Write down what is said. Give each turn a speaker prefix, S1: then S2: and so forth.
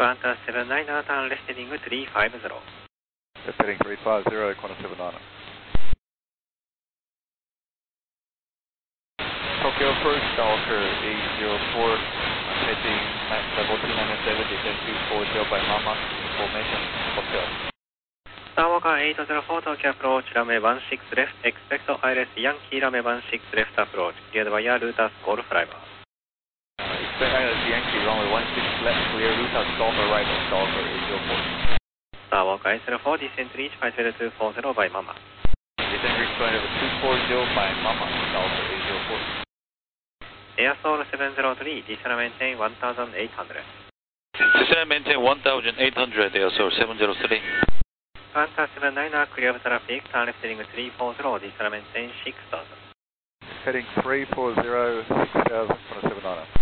S1: Qantas 79er, turn left heading 350.
S2: Left heading 350, Qantas 79er.
S3: Tokyo approach, Stalker 804, heading max level 297, descent 240 by Mama, information, Hotel.
S1: Skywalker 804, Tokyo approach, runway 16 left, expect ILS Yankee, runway 16 left approach, cleared via Rutas call flyby.
S3: Expect ILS Yankee, runway 16 left, clear Rutas Golf arrival, Stalker 804.
S1: Skywalker 804, descent reach flight level 240 by Mama.
S3: Descent reach flight level 240 by Mama, Stalker 804.
S1: Air Soul 703, descent maintain 1800.
S3: Descent maintain 1800, Air Soul 703.
S1: Qantas 79er, clear of traffic, turn left heading 340, descent maintain 6000.
S2: Heading 340, 6000, Qantas 79er.